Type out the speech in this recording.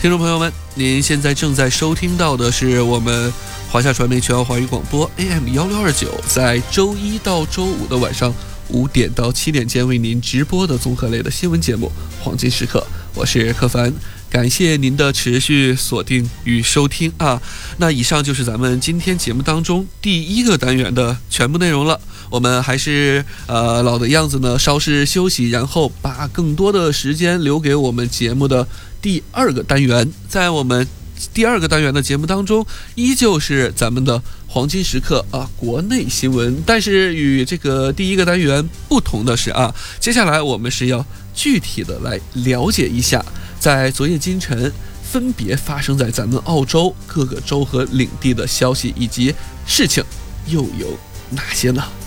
听众朋友们，您现在正在收听到的是我们华夏传媒全奥华语广播 AM1629，在周一到周五的晚上5点到7点间为您直播的综合类的新闻节目《黄金时刻》，我是柯凡，感谢您的持续锁定与收听啊。那以上就是咱们今天节目当中第一个单元的全部内容了。我们还是老的样子呢，稍事休息，然后把更多的时间留给我们节目的第二个单元。在我们第二个单元的节目当中，依旧是咱们的黄金时刻啊，国内新闻。但是与这个第一个单元不同的是啊，接下来我们是要具体的来了解一下，在昨夜今晨分别发生在咱们澳洲各个州和领地的消息以及事情又有哪些呢？